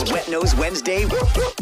Wet Nose Wednesday on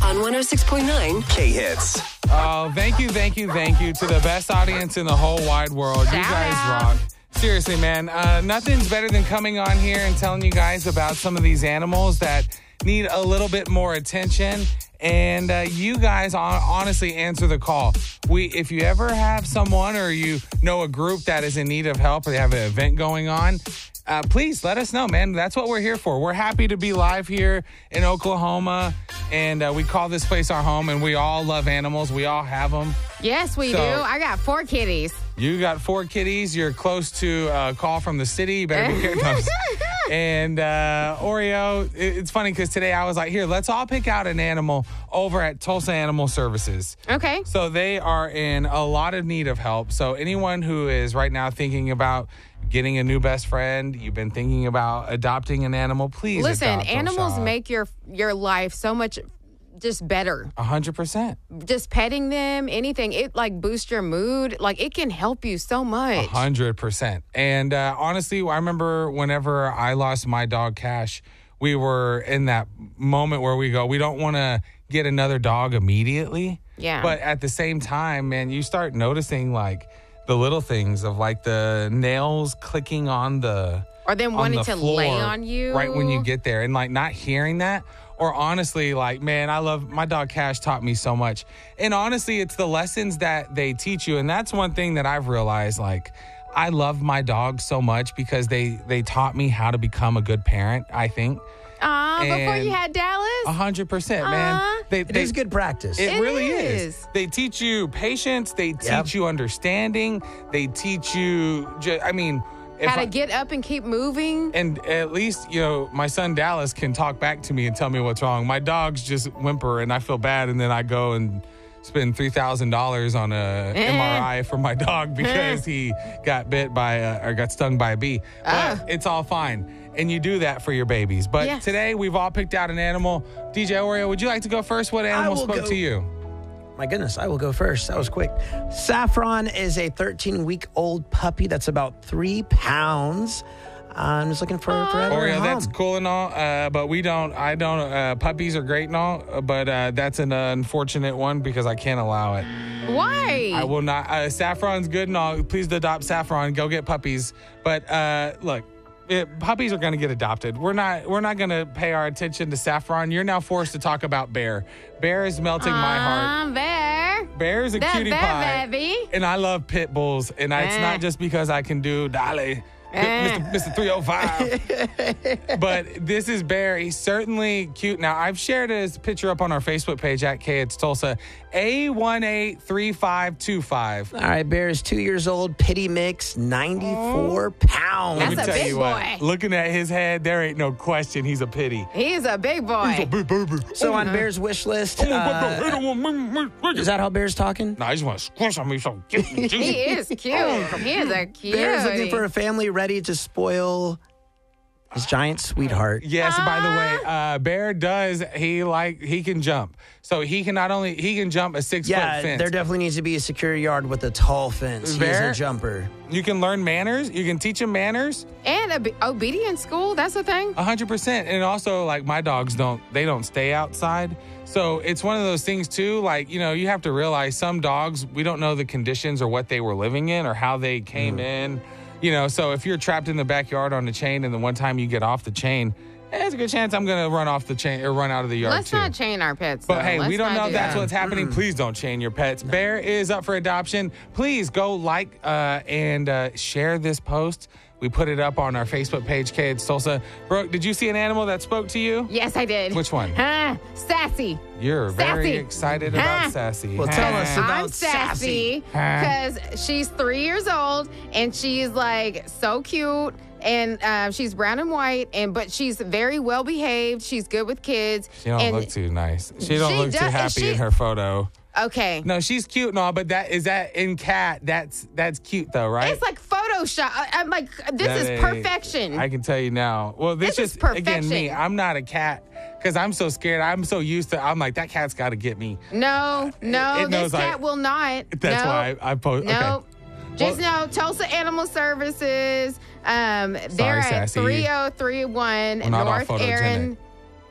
106.9 K-Hits. Oh, thank you to the best audience in the whole wide world. You guys rock. Seriously, man. Nothing's better than coming on here and telling you guys about some of these animals that need a little bit more attention. And you guys honestly answer the call. If you ever have someone or you know a group that is in need of help or they have an event going on, please let us know, man. That's what we're here for. We're happy to be live here in Oklahoma, and we call this place our home, and we all love animals. We all have them. Yes, we do. I got 4 kitties. You got 4 kitties. You're close to a call from the city. You better be careful. And Oreo, it's funny because today I was like, here, let's all pick out an animal over at Tulsa Animal Services. Okay. So they are in a lot of need of help. So anyone who is right now thinking about getting a new best friend, you've been thinking about adopting an animal, please listen, adopt animals Oshad. make your life so much just better. 100%. Just petting them, anything, it like boosts your mood. Like it can help you so much. 100%. And honestly, I remember whenever I lost my dog Cash, we were in that moment where we don't want to get another dog immediately. Yeah. But at the same time, man, you start noticing like the little things of like the nails clicking on the or them wanting to floor lay on you right when you get there, and like not hearing that. Or honestly, like, man, I love my dog Cash taught me so much. And honestly, it's the lessons that they teach you. And that's one thing that I've realized, like, I love my dog so much because they taught me how to become a good parent, I think. Before you had Dallas? 100%, man. It is good practice. It really is. They teach you patience. They teach you understanding. They teach you, how to get up and keep moving. And at least, my son Dallas can talk back to me and tell me what's wrong. My dogs just whimper and I feel bad. And then I go and spend $3,000 on a MRI for my dog because he got bit by or got stung by a bee. But it's all fine. And you do that for your babies. But today we've all picked out an animal. DJ Oreo, would you like to go first? What animal spoke to you? My goodness, I will go first. That was quick. Saffron is a 13-week-old puppy that's about 3 pounds. I'm just looking for Oreo, that's cool and all, but puppies are great and all, but that's an unfortunate one because I can't allow it. Why? I will not. Saffron's good and all. Please adopt Saffron. Go get puppies. But look, puppies are going to get adopted. We're not going to pay our attention to Saffron. You're now forced to talk about Bear. Bear is melting my heart. Bear. Bear is a cutie pie. Baby. And I love pit bulls. And it's not just because I can do Dolly. Mr. 305. But this is Bear. He's certainly cute. Now, I've shared his picture up on our Facebook page at K-Hits Tulsa. A183525. All right, Bear is 2 years old, pitty mix, 94 pounds. That's a big boy. Looking at his head, there ain't no question he's a pitty. He's a big boy. He's a big baby. So on Bear's wish list, is that how Bear's talking? No, I just want to squish on me so cute. He is cute. He is a cute. Bear's looking for a family ready to spoil his giant sweetheart. Yes, by the way, Bear he can jump. So he can jump a 6-foot fence. There definitely needs to be a secure yard with a tall fence. Bear, He's a jumper. You can learn manners. You can teach him manners. And obedience school, that's the thing. 100%. And also, like, my dogs don't stay outside. So it's one of those things, too, like, you have to realize some dogs, we don't know the conditions or what they were living in or how they came in. So if you're trapped in the backyard on the chain and the one time you get off the chain, there's a good chance I'm going to run off the chain or run out of the yard, Let's not chain our pets, But though. hey, we don't know that's what's happening. Mm-mm. Please don't chain your pets. Bear is up for adoption. Please go like and share this post. We put it up on our Facebook page, K-Hits Tulsa. Brooke, did you see an animal that spoke to you? Yes, I did. Which one? Sassy. You're very Sassy. excited about Sassy. Well, tell us about I'm Sassy because she's 3 years old and she's like so cute. And she's brown and white, but she's very well behaved. She's good with kids. She don't look too nice. She don't look too happy in her photo. Okay. No, she's cute and all, but is that in cat? That's cute though, right? It's like Photoshop. I'm like, this is perfection. I can tell you now. Well, this is again me. I'm not a cat because I'm so scared. I'm so used to. I'm like, that cat's got to get me. No, this cat will not. That's why I post. No. Okay. Just know Tulsa Animal Services. They're at Sassy. 3031 We're not all North Aaron.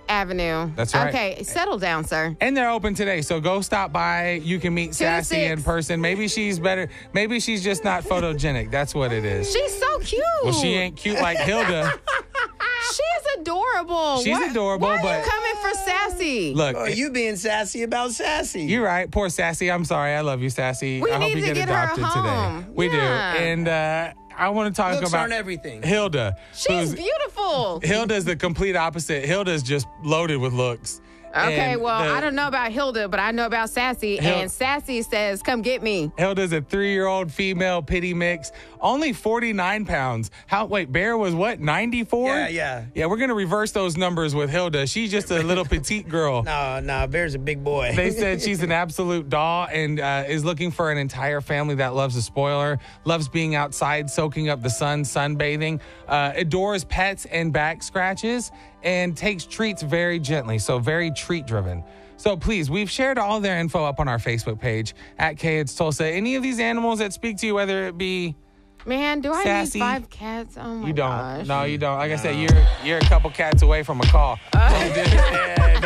Avenue. That's right. Okay, settle down, sir. And they're open today, so go stop by. You can meet Sassy in person. Maybe she's better. Maybe she's just not photogenic. That's what it is. She's so cute. Well, she ain't cute like Hilda. She's adorable. She's adorable, why are but you coming for Sassy? look, Oh, you being sassy about Sassy. you're right. Poor Sassy. I'm sorry. I love you, Sassy. We I hope need you to get get her adopted home. today. We Yeah. do. And I want to talk Looks about aren't everything. Hilda. She's who's- beautiful. Hilda's the complete opposite. Hilda's just loaded with looks. Okay, And well, the- I don't know about Hilda, but I know about Sassy. And Sassy says, come get me. Hilda's a 3-year-old female pity mix, only 49 pounds. Wait, Bear was what, 94? Yeah. Yeah, we're going to reverse those numbers with Hilda. She's just a little petite girl. No, Bear's a big boy. They said she's an absolute doll and is looking for an entire family that loves a spoiler, loves being outside, soaking up the sun, sunbathing, adores pets and back scratches, and takes treats very gently, so very treat-driven. So please, we've shared all their info up on our Facebook page at It's Tulsa. Any of these animals that speak to you, whether it be Man, do I Sassy. need 5 cats? Oh, my you don't. gosh. No, you don't. Like I said, you're a couple cats away from a call. Yeah.